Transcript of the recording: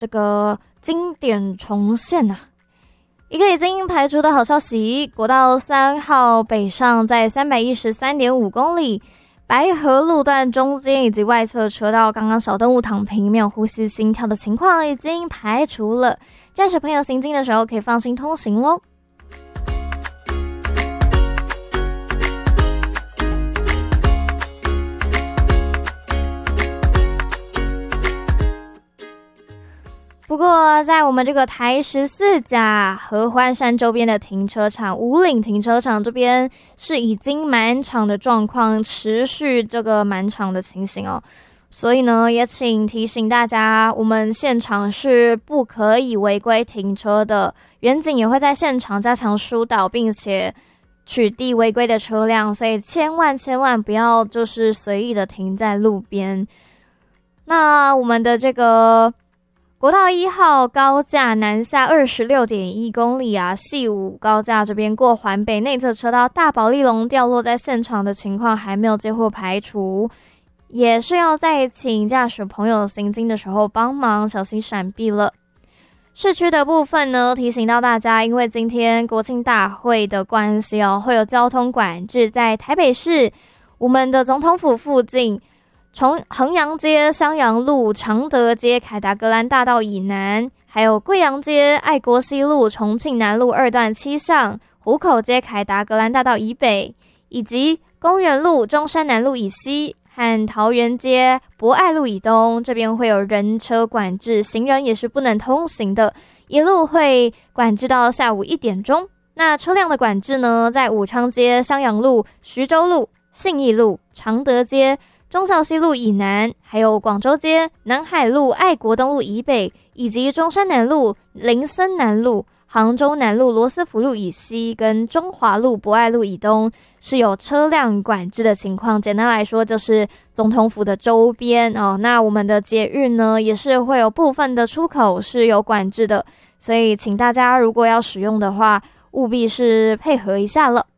这个经典重现啊！一个已经排除的好消息，国道3号北上在 313.5 公里，白河路段中间以及外侧车道，刚刚小动物躺平没有呼吸心跳的情况已经排除了，驾驶朋友行进的时候可以放心通行咯。不过在我们这个台14甲合欢山周边的停车场五岭停车场这边是已经满场的状况，持续这个满场的情形哦，所以呢也请提醒大家，我们现场是不可以违规停车的，员警也会在现场加强疏导，并且取缔违规的车辆，所以千万不要就是随意的停在路边。那我们的这个国道1号高架南下 26.1 公里啊，细5高架这边过环北内侧车道大保利龙掉落在现场的情况还没有接获排除，也是要再请驾驶朋友行经的时候帮忙小心闪避了。市区的部分呢，提醒到大家，因为今天国庆大会的关系哦，会有交通管制，在台北市我们的总统府附近，从衡阳街、襄阳路、常德街、凯达格兰大道以南，还有贵阳街、爱国西路、重庆南路2段7巷、湖口街、凯达格兰大道以北，以及公园路、中山南路以西和桃园街、博爱路以东，这边会有人车管制，行人也是不能通行的，一路会管制到下午1点钟。那车辆的管制呢，在武昌街、襄阳路、徐州路、信义路、常德街、忠孝西路以南，还有广州街、南海路、爱国东路以北，以及中山南路、林森南路、杭州南路、罗斯福路以西跟中华路、博爱路以东是有车辆管制的情况。简单来说就是总统府的周边哦。那我们的捷运呢，也是会有部分的出口是有管制的，所以请大家如果要使用的话，务必是配合一下了。